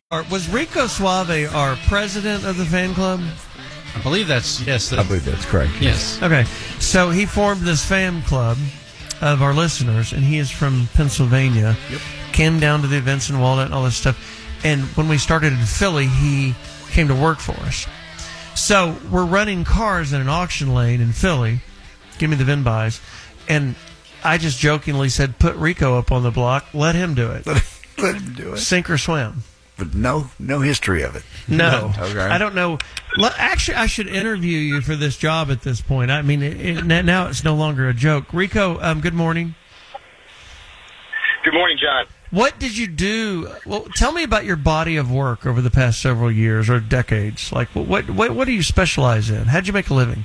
Was Rico Suave our president of the fan club? I believe that's, yes. I believe that's correct. Yes. Okay, so he formed this fan club of our listeners, and he is from Pennsylvania. Yep. Came down to the events in Walnut and all this stuff. And when we started in Philly, he came to work for us. So we're running cars in an auction lane in Philly. Give me the VIN buys. And I just jokingly said, put Rico up on the block. Let him do it. Let him do it. Sink or swim. But no history of it. No. Okay. I don't know. Actually, I should interview you for this job at this point. I mean, now it's no longer a joke. Rico, good morning. Good morning, John. What did you do? Well, tell me about your body of work over the past several years or decades. Like, what do you specialize in? How'd you make a living?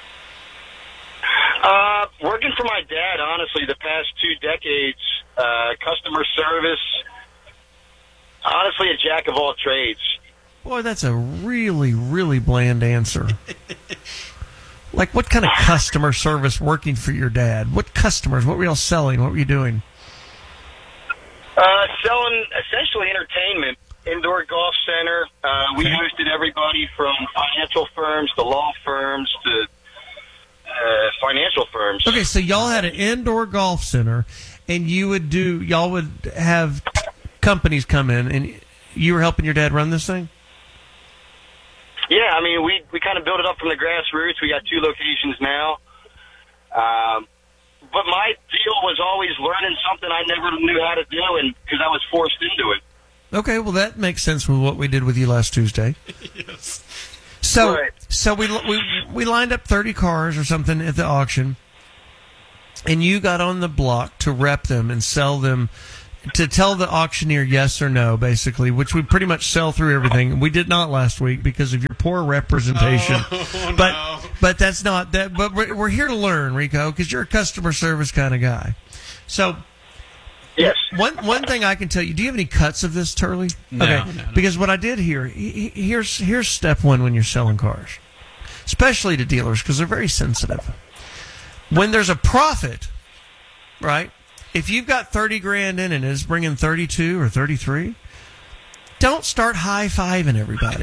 Working for my dad, honestly, the past 2 decades, customer service. Honestly, a jack of all trades. Boy, that's a really, really bland answer. Like, what kind of customer service working for your dad? What customers? What were y'all selling? What were you doing? Selling essentially entertainment. Indoor golf center. We hosted everybody from financial firms to law firms to financial firms. Okay, so y'all had an indoor golf center, and y'all would have companies come in, and you were helping your dad run this thing? Yeah, I mean, we kind of built it up from the grassroots. We got 2 locations now. But my deal was always learning something I never knew how to do, and because I was forced into it. Okay, well, that makes sense with what we did with you last Tuesday. Yes. So, Right. so we lined up 30 cars or something at the auction, and you got on the block to rep them and sell them, to tell the auctioneer yes or no, basically, which we pretty much sell through everything. We did not last week because of your poor representation. Oh, but no. but that's not that. But we're here to learn, Rico, because you're a customer service kind of guy. So. Yes. One thing I can tell you. Do you have any cuts of this, Turley? No, Okay. no. Because what I did here, here's step one when you're selling cars, especially to dealers, because they're very sensitive. When there's a profit, right? If you've got 30 grand in and it's bringing 32 or 33, don't start high-fiving everybody.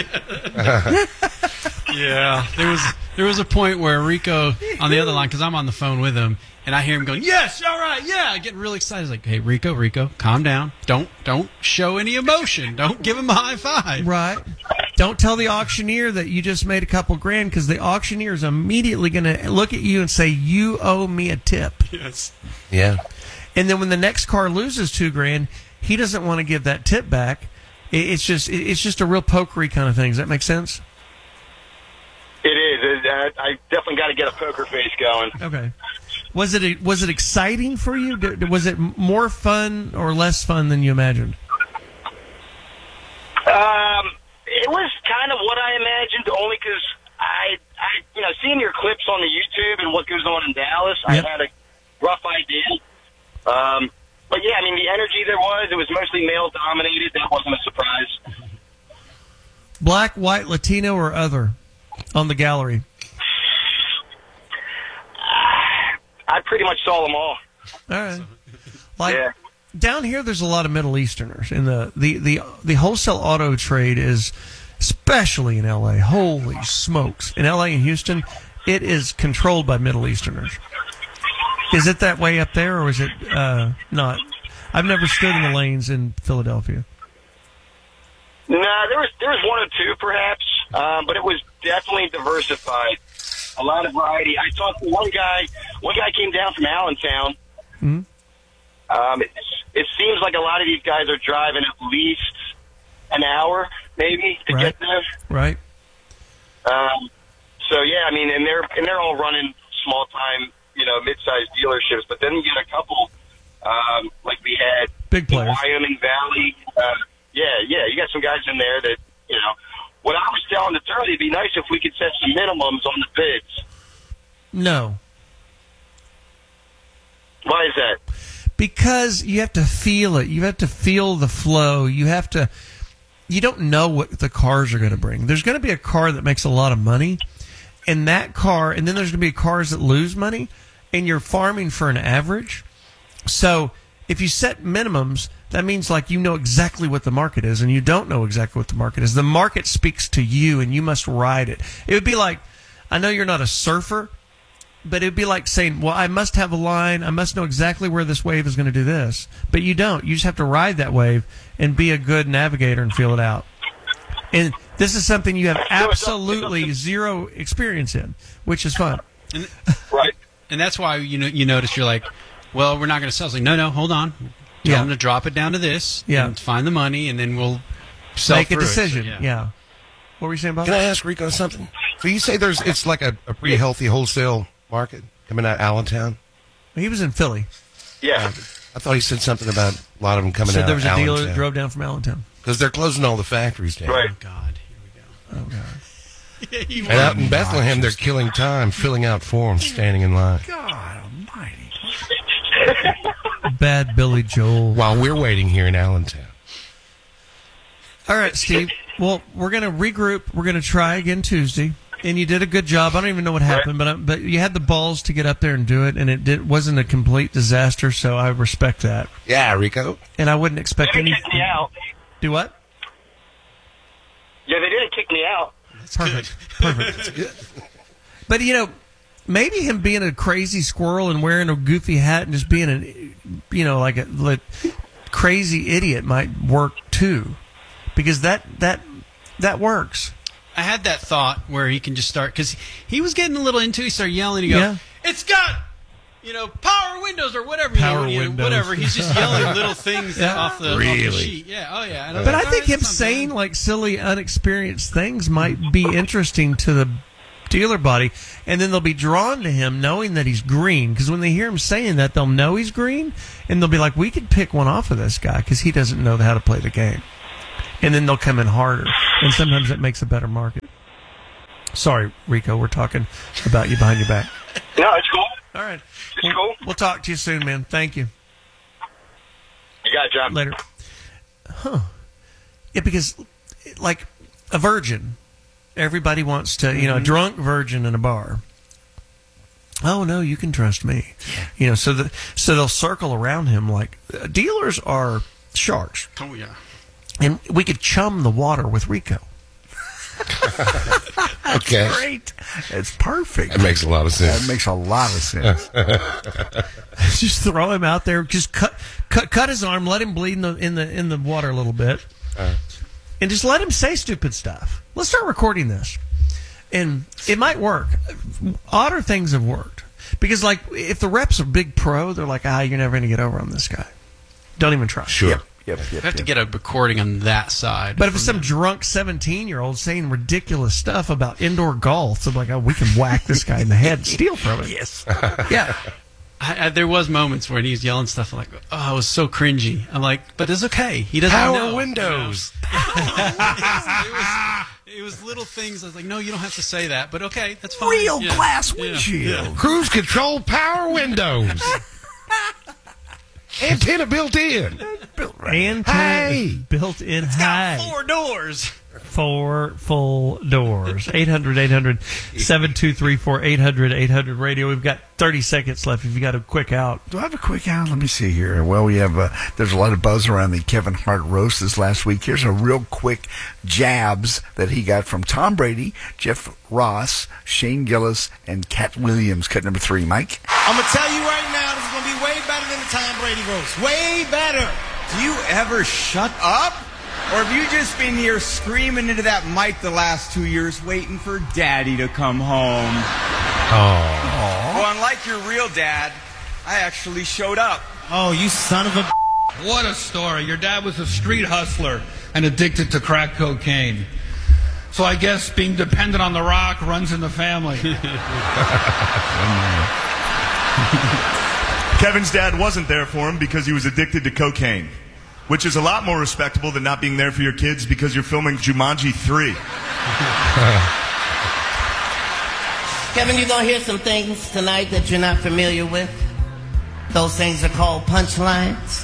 Yeah. There was a point where Rico, on the other line, because I'm on the phone with him, and I hear him going, yes, all right, yeah, getting really excited. He's like, hey, Rico, calm down. Don't show any emotion. Don't give him a high five. Right. Don't tell the auctioneer that you just made a couple grand, because the auctioneer is immediately going to look at you and say, you owe me a tip. Yes. Yeah. And then when the next car loses 2 grand, he doesn't want to give that tip back. It's just a real pokery kind of thing. Does that make sense? It is. I definitely got to get a poker face going. Okay. Was it exciting for you? Was it more fun or less fun than you imagined? It was kind of what I imagined, only because I seeing your clips on the YouTube and what goes on in Dallas, Yep. I had a rough idea. But yeah, I mean, the energy it was mostly male dominated. That wasn't a surprise. Black, white, Latino, or other on the gallery? I pretty much saw them all. All right. Like, Yeah. down here, there's a lot of Middle Easterners, and the wholesale auto trade is, especially in L.A. Holy smokes! In L.A. and Houston, it is controlled by Middle Easterners. Is it that way up there, or is it not? I've never stood in the lanes in Philadelphia. No, there was 1 or 2 perhaps, but it was definitely diversified. A lot of variety. I saw one guy came down from Allentown. Mm-hmm. It seems like a lot of these guys are driving at least an hour, maybe, to get there. Right. So yeah, I mean, and they're all running small time, mid-sized dealerships. But then you get a couple, like we had Big in players. Wyoming Valley. Yeah, you got some guys in there that What I was telling the Turley, it'd be nice if we could set some minimums on the bids. No. Why is that? Because you have to feel it. You have to feel the flow. You don't know what the cars are going to bring. There's going to be a car that makes a lot of money, and that car, and then there's going to be cars that lose money, and you're farming for an average. So if you set minimums, that means like you know exactly what the market is, and you don't know exactly what the market is. The market speaks to you, and you must ride it. It would be like, I know you're not a surfer, but it would be like saying, well, I must have a line. I must know exactly where this wave is going to do this. But you don't. You just have to ride that wave and be a good navigator and feel it out. And this is something you have absolutely zero experience in, which is fun. Right. And that's why you notice you're like, well, we're not going to sell. It's like, no, hold on. Tell them to drop it down to this. Yeah. And find the money, and then we'll sell make a through it. decision. So, yeah. What were you saying, Bob? Can I ask Rico something? So you say it's like a pretty healthy wholesale market coming out of Allentown? He was in Philly. Yeah. I thought he said something about a lot of them coming Said out there was of a dealer Allentown. that drove down from Allentown. Because they're closing all the factories down. Right. Oh, God. Here we go. Oh, God. Yeah, And out in Bethlehem, they're killing time, filling out forms, standing in line. God almighty. Bad Billy Joel. While we're waiting here in Allentown. All right, Steve. Well, we're going to regroup. We're going to try again Tuesday. And you did a good job. I don't even know what happened, but you had the balls to get up there and do it, and it wasn't a complete disaster, so I respect that. Yeah, Rico. And I wouldn't expect They didn't anything. kick me out. Do what? Yeah, they didn't kick me out. Perfect. But, maybe him being a crazy squirrel and wearing a goofy hat and just being like a crazy idiot might work too, because that works. I had that thought where he can just start, because he was getting a little into it. He started yelling. He goes, it's got, power windows or whatever. Power windows. Whatever. He's just yelling little things off the sheet. Yeah. Oh, yeah. And But I think him saying like silly, unexperienced things might be interesting to the dealer body, and then they'll be drawn to him knowing that he's green, because when they hear him saying that, they'll know he's green, and they'll be like, we could pick one off of this guy because he doesn't know how to play the game. And then they'll come in harder, and sometimes it makes a better market. Sorry, Rico, we're talking about you behind your back. No, it's cool. All right. It's cool. We'll talk to you soon, man. Thank you. You got it, John. Later. Huh. Yeah, because, like, a virgin, everybody wants to, a drunk virgin in a bar. Oh, no, you can trust me. So they'll circle around him like, dealers are sharks. Oh, yeah. And we could chum the water with Rico. Okay. Great. It's perfect. That makes a lot of sense. That makes a lot of sense. Just throw him out there. Just cut his arm. Let him bleed in the water a little bit, and just let him say stupid stuff. Let's start recording this, and it might work. Odder things have worked because, like, if the rep's a big pro, they're like, you're never going to get over on this guy. Don't even try. Sure. Yep. You have to get a recording on that side. But if it's some drunk 17-year-old saying ridiculous stuff about indoor golf, so I'm like, we can whack this guy in the head and steal from him. Yes. Yeah. There was moments where he was yelling stuff. I'm like, it was so cringy. I'm like, but it's okay. He doesn't know. Power windows. It was little things. I was like, no, you don't have to say that. But okay, that's fine. Real Yeah. glass Yeah. windshield. Yeah. Cruise control power windows. Antenna built in. Antenna Hey! is built in high. 4 doors. 4 full doors. 800-800-7234. 800-800 radio. We've got 30 seconds left if you got a quick out. Do I have a quick out? Let me see here. Well, we have, there's a lot of buzz around the Kevin Hart roast this last week. Here's a real quick jabs that he got from Tom Brady, Jeff Ross, Shane Gillis, and Cat Williams. Cut number 3, Mike. I'm going to tell you right now, this is going to be way better than the Tom Brady roast. Way better. Do you ever shut up? Or have you just been here screaming into that mic the last 2 years waiting for Daddy to come home? Oh. Well, unlike your real dad, I actually showed up. Oh, you son of a... What a story. Your dad was a street hustler and addicted to crack cocaine. So I guess being dependent on the rock runs in the family. Kevin's dad wasn't there for him because he was addicted to cocaine, which is a lot more respectable than not being there for your kids because you're filming Jumanji 3. Kevin, you're going to hear some things tonight that you're not familiar with. Those things are called punchlines.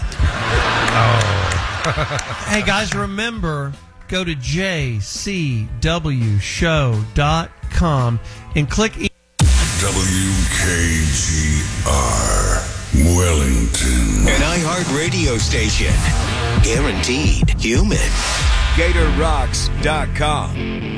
Hey, guys, remember, go to jcwshow.com and click... WKGR Wellington, an iHeart radio station. Guaranteed human. GatorRocks.com.